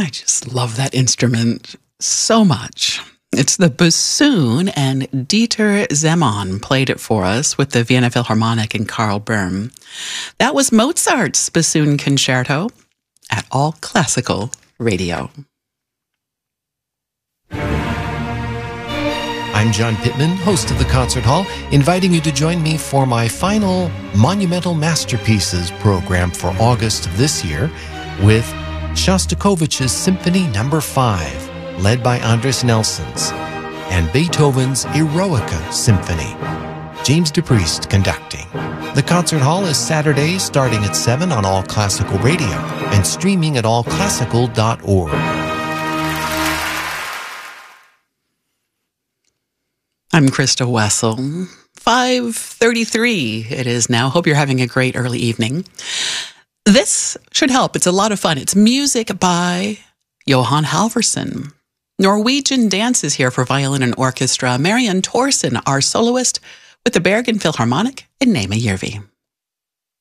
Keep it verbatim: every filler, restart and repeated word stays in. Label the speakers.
Speaker 1: I just love that instrument so much. It's the bassoon, and Dieter Zemann played it for us with the Vienna Philharmonic and Karl Böhm. That was Mozart's bassoon concerto at All Classical Radio.
Speaker 2: I'm John Pittman, host of the Concert Hall, inviting you to join me for my final Monumental Masterpieces program for August of this year with Shostakovich's Symphony Number five, led by Andres Nelsons, and Beethoven's Eroica Symphony, James DePriest conducting. The Concert Hall is Saturday starting at seven on All Classical Radio and streaming at all classical dot org.
Speaker 1: I'm Krista Wessel. five thirty-three it is now. Hope you're having a great early evening. This should help. It's a lot of fun. It's music by Johan Halvorsen. Norwegian dances here for violin and orchestra. Marianne Thorsen, our soloist with the Bergen Philharmonic in Nema Järvi.